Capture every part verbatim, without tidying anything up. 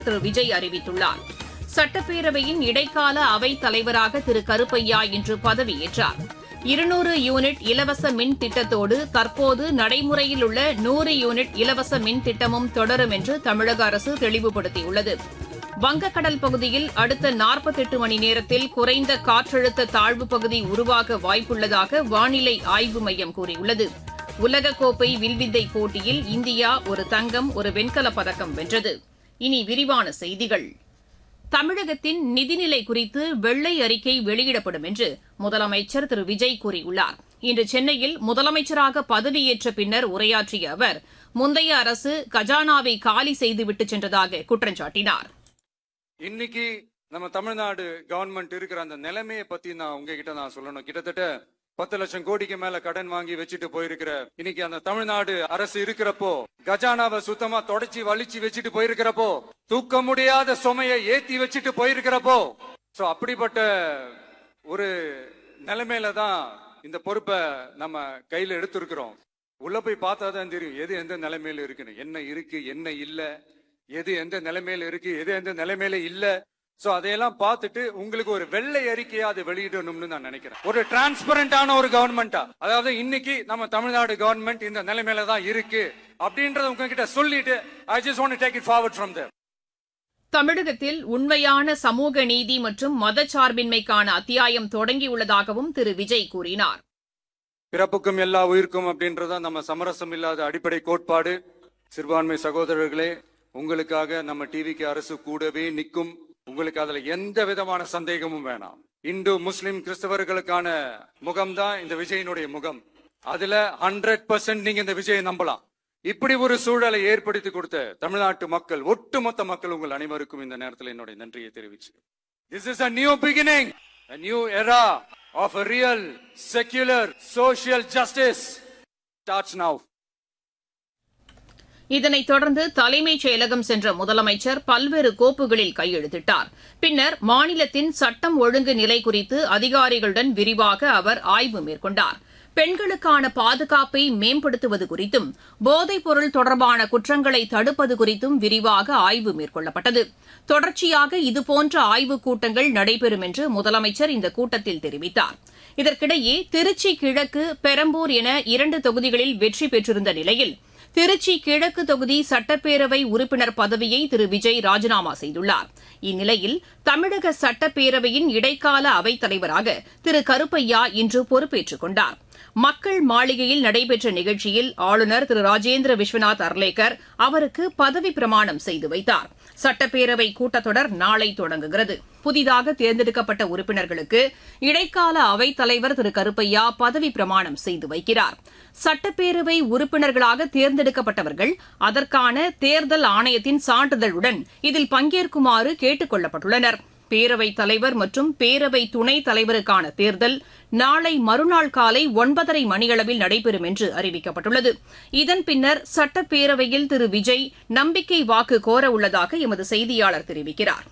திரு விஜய் அறிவித்துள்ளார். சட்டப்பேரவையின் இடைக்கால அவைத் தலைவராக திரு கருப்பையா இன்று பதவியேற்றார். இருநூறு யூனிட் இலவச மின் திட்டத்தோடு தற்போது நடைமுறையில் உள்ள நூறு யூனிட் இலவச மின் திட்டமும் தொடரும் என்று தமிழக அரசு தெளிவுபடுத்தியுள்ளது. வங்கக்கடல் பகுதியில் அடுத்த நாற்பத்தெட்டு மணி நேரத்தில் குறைந்த காற்றழுத்த தாழ்வுப் பகுதி உருவாக வாய்ப்புள்ளதாக வானிலை ஆய்வு மையம் கூறியுள்ளது. உலகக்கோப்பை வில்வித்தை போட்டியில் இந்தியா ஒரு தங்கம் ஒரு வெண்கலப் பதக்கம் வென்றது. இனி விரிவான செய்திகள். தமிழகத்தின் நிதிநிலை குறித்து வெள்ளை அறிக்கை வெளியிடப்படும் என்று முதலமைச்சர் திரு விஜய் கூறியுள்ளார். இன்று சென்னையில் முதலமைச்சராக பதவியேற்ற பின்னர் உரையாற்றிய அவர் முந்தைய அரசு கஜானாவை காலி செய்துவிட்டு சென்றதாக குற்றம் சாட்டினார். இன்னைக்கு நம்ம தமிழ்நாடு கவர்மெண்ட் இருக்கிற அந்த நிலைமையை பத்தி நான் உங்ககிட்ட நான் சொல்லணும். கிட்டத்தட்ட பத்து லட்சம் கோடிக்கு மேல கடன் வாங்கி வச்சுட்டு போயிருக்கிற இன்னைக்கு அந்த தமிழ்நாடு அரசு இருக்கிறப்போ, கஜானாவை சுத்தமா தொடச்சி வலிச்சு வச்சுட்டு போயிருக்கிறப்போ, தூக்க முடியாத சுமையை ஏத்தி வச்சுட்டு போயிருக்கிறப்போ, சோ அப்படிப்பட்ட ஒரு நிலைமையில தான் இந்த பொறுப்பை நம்ம கையில எடுத்திருக்கிறோம். உள்ள போய் பார்த்தாதான் தெரியும் எது எந்த நிலைமையில இருக்குன்னு, என்ன இருக்கு என்ன இல்ல, எது எந்த நிலைமையில இருக்கு எது எந்த நிலைமையில இல்ல. சோ அதையெல்லாம் பார்த்துட்டு உங்களுக்கு ஒரு வெள்ளை அறிக்கையா அதை வெளியிடணும்னு நான் நினைக்கிறேன். ஒரு டிரான்ஸ்பரண்டான ஒரு கவர்மெண்டா, அதாவது இன்னைக்கு நம்ம தமிழ்நாடு கவர்மெண்ட் இந்த நிலைமையில தான் இருக்கு அப்படின்றத உங்ககிட்ட சொல்லிட்டு I just want to take it forward from தேர். தமிழகத்தில் உண்மையான சமூக நீதி மற்றும் மதச்சார்பின்மைக்கான அத்தியாயம் தொடங்கியுள்ளதாகவும் திரு விஜய் கூறினார். பிறப்புக்கும் எல்லா உயிருக்கும் அப்படின்றத நம்ம சமரசம் இல்லாத அடிப்படை கோட்பாடு. சிறுபான்மை சகோதரர்களே, உங்களுக்காக நம்ம டிவிக்கு அரசு கூடவே நிற்கும். உங்களுக்கு அதுல எந்த விதமான சந்தேகமும் வேணாம். இந்து முஸ்லிம் கிறிஸ்தவர்களுக்கான முகம்தான் இந்த விஜயனுடைய முகம். அதுல ஹண்ட்ரட் பர்சன்ட் நீங்க இந்த விஜயை நம்பலாம். இப்படி ஒரு சூழலை ஏற்படுத்தி கொடுத்த தமிழ்நாட்டு மக்கள், ஒட்டுமொத்த மக்கள் உங்கள் அனைவருக்கும் இந்த நேரத்தில் என்னுடைய நன்றியை தெரிவிச்சு. This is a new beginning, a new era of a real secular social justice starts now. இதனைத் தொடர்ந்து தலைமைச் செயலகம் சென்ற முதலமைச்சர் பல்வேறு கோப்புகளில் கையெழுத்திட்டார். பின்னர் மாநிலத்தின் சட்டம் ஒழுங்கு நிலை குறித்து அதிகாரிகளுடன் விரிவாக அவர் ஆய்வு மேற்கொண்டார். பெண்களுக்கான பாதுகாப்பை மேம்படுத்துவது குறித்தும் போதைப் பொருள் தொடர்பான குற்றங்களை தடுப்பது குறித்தும் விரிவாக ஆய்வு மேற்கொள்ளப்பட்டது. தொடர்ச்சியாக இதுபோன்ற ஆய்வுக் கூட்டங்கள் நடைபெறும் என்று முதலமைச்சர் இந்த கூட்டத்தில் தெரிவித்தார். இதற்கிடையே திருச்சி கிழக்கு, பெரம்பூர் என இரண்டு தொகுதிகளில் வெற்றி பெற்றிருந்த நிலையில் திருச்சி கிழக்கு தொகுதி சட்டப்பேரவை உறுப்பினர் பதவியை திரு விஜய் ராஜினாமா செய்துள்ளார். இந்நிலையில் தமிழக சட்டப்பேரவையின் இடைக்கால அவைத் தலைவராக திரு கருப்பையா இன்று பொறுப்பேற்றுக் கொண்டார். மக்கள் மாளிகையில் நடைபெற்ற நிகழ்ச்சியில் ஆளுநர் திரு ராஜேந்திர விஸ்வநாத் அர்லேக்கர் அவருக்கு பதவி பிரமாணம் செய்து வைத்தார். சட்டப்பேரவை கூட்டத்தொடர் நாளை தொடங்குகிறது. புதிதாக தேர்ந்தெடுக்கப்பட்ட உறுப்பினர்களுக்கு இடைக்கால அவைத் தலைவர் திரு கருப்பையா பதவி பிரமாணம் செய்து வைக்கிறார். சட்டப்பேரவை உறுப்பினர்களாக தேர்ந்தெடுக்கப்பட்டவர்கள் அதற்கான தேர்தல் ஆணையத்தின் சான்றிதழுடன் இதில் பங்கேற்குமாறு கேட்டுக் கொள்ளப்பட்டுள்ளனர். பேரவைத் தலைவர் மற்றும் பேரவை துணைத் தலைவருக்கான தேர்தல் நாளை மறுநாள் காலை ஒன்பதரை மணியளவில் நடைபெறும் என்று அறிவிக்கப்பட்டுள்ளது. இதன் பின்னர் சட்டப்பேரவையில் திரு விஜய் நம்பிக்கை வாக்கு கோரவுள்ளதாக எமது செய்தியாளர் தெரிவிக்கிறார்.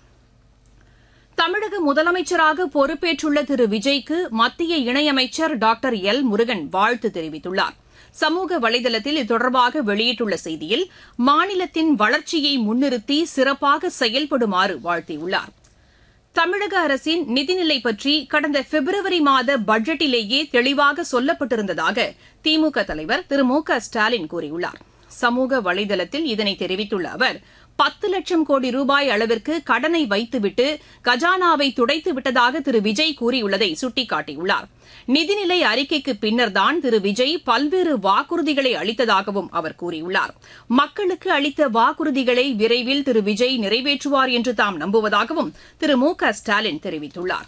தமிழக முதலமைச்சராக பொறுப்பேற்றுள்ள திரு விஜய்க்கு மத்திய இணையமைச்சர் டாக்டர் எல் முருகன் வாழ்த்து தெரிவித்துள்ளார். சமூக வலைதளத்தில் இது தொடர்பாக வெளியிட்டுள்ள செய்தியில் மாநிலத்தின் வளர்ச்சியை முன்னிறுத்தி சிறப்பாக செயல்படுமாறு வாழ்த்தியுள்ளார். தமிழக அரசின் நிதிநிலை பற்றி கடந்த பிப்ரவரி மாத பட்ஜெட்டிலேயே தெளிவாக சொல்லப்பட்டிருந்ததாக திமுக தலைவர் திரு மு க ஸ்டாலின் கூறியுள்ளார். சமூக வலைதளத்தில் இதனை தெரிவித்துள்ள அவர் பத்து லட்சம் கோடி ரூபாய் அளவிற்கு கடனை வைத்துவிட்டு கஜானாவை துடைத்து விட்டதாக திரு விஜய் கூறியுள்ளதை சுட்டிக்காட்டியுள்ளார். நிதிநிலை அறிக்கைக்கு பின்னர்தான் திரு விஜய் பல்வேறு வாக்குறுதிகளை அளித்ததாகவும் அவர் கூறியுள்ளார். மக்களுக்கு அளித்த வாக்குறுதிகளை விரைவில் திரு விஜய் நிறைவேற்றுவார் என்று தாம் நம்புவதாகவும் திரு மு க ஸ்டாலின் தெரிவித்துள்ளார்.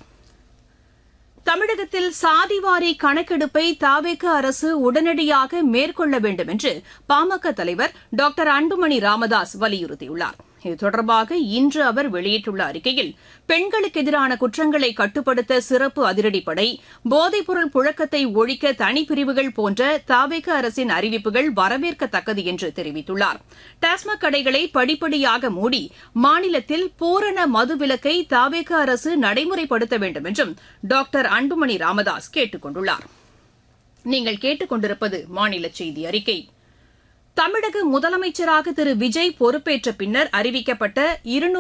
தமிழகத்தில் சாதிவாரி கணக்கெடுப்பை தவேக அரசு உடனடியாக மேற்கொள்ள வேண்டும் என்று பாமக தலைவர் டாக்டர் அன்புமணி ராமதாஸ் வலியுறுத்தியுள்ளார். இது தொடர்பாக இன்று அவர் வெளியிட்டுள்ள அறிக்கையில் பெண்களுக்கு எதிரான குற்றங்களை கட்டுப்படுத்த சிறப்பு அதிரடிப்படை, போதைப்பொருள் புழக்கத்தை ஒழிக்க தனிப்பிரிவுகள் போன்ற தவேக அரசின் அறிவிப்புகள் வரவேற்கத்தக்கது என்று தெரிவித்துள்ளார். டாஸ்மாக் கடைகளை படிப்படியாக மூடி மாநிலத்தில் பூரண மதுவிலக்கை தவேக அரசு நடைமுறைப்படுத்த வேண்டும் என்றும் டாக்டர் அன்புமணி ராமதாஸ் கேட்டுக் கொண்டுள்ளார். நீங்கள் கேட்டுக் கொண்டிருப்பது மாநில செய்தி அறிக்கை. தமிழக முதலமைச்சராக திரு விஜய் பொறுப்பேற்ற பின்னர் அறிவிக்கப்பட்ட இருநூறு